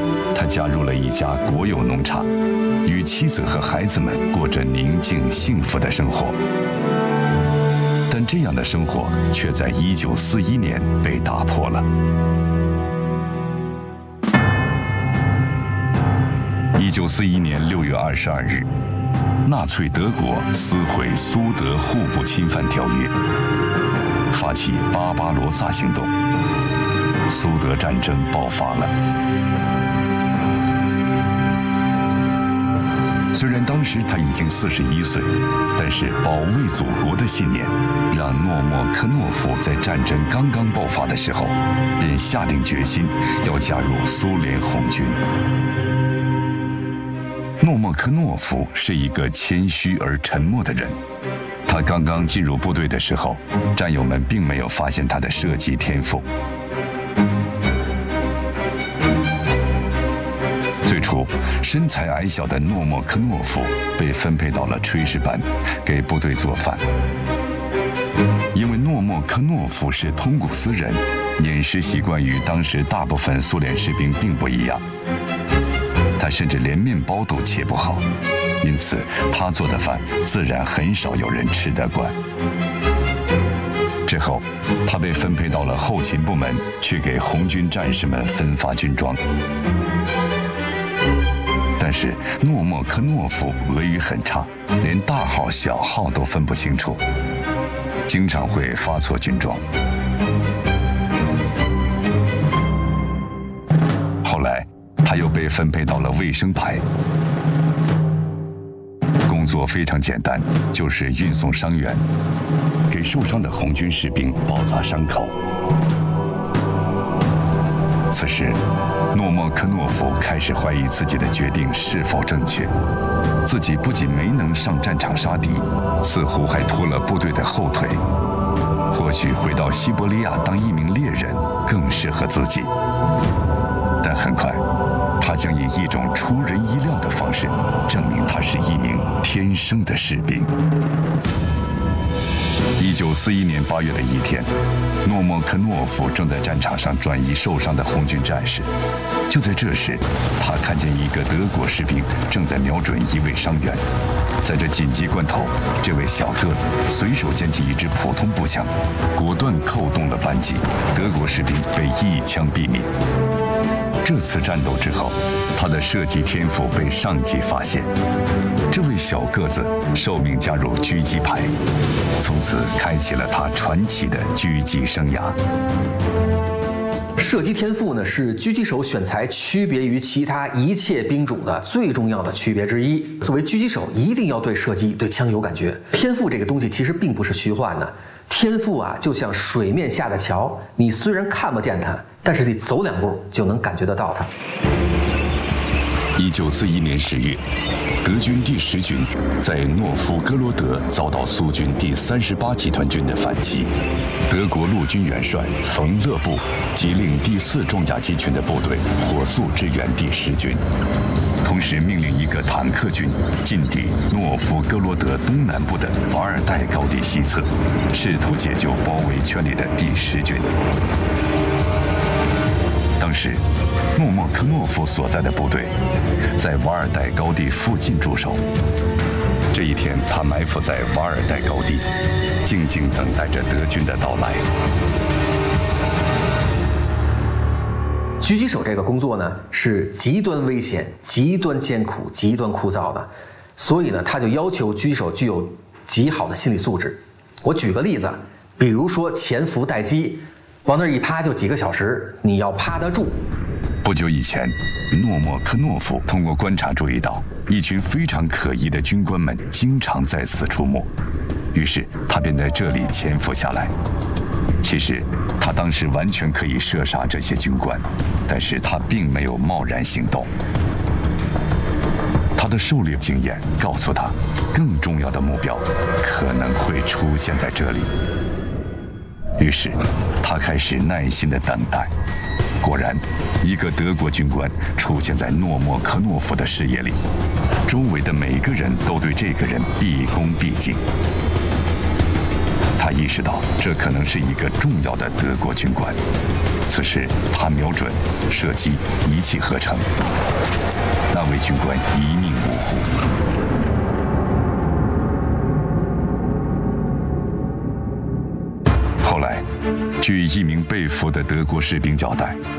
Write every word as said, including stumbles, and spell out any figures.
他加入了一家国有农场，与妻子和孩子们过着宁静幸福的生活。但这样的生活却在一九四一年被打破了。一九四一年六月二十二日，纳粹德国撕毁苏德互不侵犯条约，发起巴巴罗萨行动，苏德战争爆发了。虽然当时他已经四十一岁，但是保卫祖国的信念让诺莫科诺夫在战争刚刚爆发的时候便下定决心要加入苏联红军。诺莫科诺夫是一个谦虚而沉默的人，他刚刚进入部队的时候，战友们并没有发现他的射击天赋。最初，身材矮小的诺莫科诺夫被分配到了炊事班，给部队做饭。因为诺莫科诺夫是通古斯人，饮食习惯与当时大部分苏联士兵并不一样。他甚至连面包都切不好，因此他做的饭自然很少有人吃得惯。之后，他被分配到了后勤部门，去给红军战士们分发军装。但是诺莫科诺夫俄语很差，连大号小号都分不清楚，经常会发错军装。后来他又被分配到了卫生排，工作非常简单，就是运送伤员，给受伤的红军士兵包扎伤口。此时诺莫科诺夫开始怀疑自己的决定是否正确，自己不仅没能上战场杀敌，似乎还拖了部队的后腿。或许回到西伯利亚当一名猎人更适合自己。但很快，他将以一种出人意料的方式证明他是一名天生的士兵。一九四一年八月的一天，诺莫科诺夫正在战场上转移受伤的红军战士。就在这时，他看见一个德国士兵正在瞄准一位伤员。在这紧急关头，这位小个子随手捡起一支普通步枪，果断扣动了扳机，德国士兵被一枪毙命。这次战斗之后，他的射击天赋被上级发现，这位小个子受命加入狙击排，从此开启了他传奇的狙击生涯。 射击天赋呢，是狙击手选材区别于其他一切兵种的最重要的区别之一。作为狙击手，一定要对射击、对枪有感觉。天赋这个东西其实并不是虚幻的，天赋啊，就像水面下的桥，你虽然看不见它，但是你走两步就能感觉得到它。 一九四一年十月，德军第十军在诺夫哥罗德遭到苏军第三十八集团军的反击，德国陆军元帅冯勒布即令第四装甲集群的部队火速支援第十军，同时命令一个坦克军进抵诺夫哥罗德东南部的瓦尔代高地西侧，试图解救包围圈里的第十军。当时诺莫科诺夫所在的部队在瓦尔代高地附近驻守。这一天，他埋伏在瓦尔代高地，静静等待着德军的到来。 狙击手这个工作呢，是极端危险、极端艰苦、极端枯燥的，所以呢，他就要求狙击手具有极好的心理素质。我举个例子，比如说潜伏待机，往那儿一趴就几个小时，你要趴得住。 不久以前，诺莫科诺夫通过观察注意到，一群非常可疑的军官们经常在此出没，于是他便在这里潜伏下来。其实，他当时完全可以射杀这些军官，但是他并没有贸然行动。他的狩猎经验告诉他，更重要的目标可能会出现在这里。于是，他开始耐心地等待。果然，一个德国军官出现在诺莫科诺夫的视野里，周围的每个人都对这个人毕恭毕敬。 他意识到这可能是一个重要的德国军官。此时他瞄准、射击，一气呵成。那位军官一命呜呼。后来，据一名被俘的德国士兵交代，